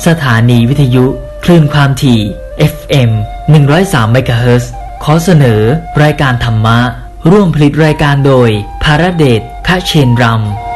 สถานีวิทยุคลื่นความถี่ FM 103 เมกะเฮิรตซ์ขอเสนอรายการธรรมะร่วมผลิตรายการโดยภารเดช คเชนรัม